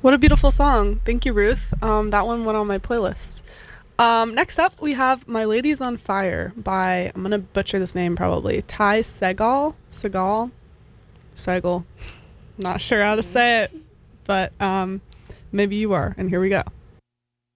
What a beautiful song. Thank you, Ruth. That one went on my playlist. Next up, we have My Lady's on Fire by, I'm going to butcher this name probably, Ty Segall? Segall. Not sure how to say it, but maybe you are. And here we go.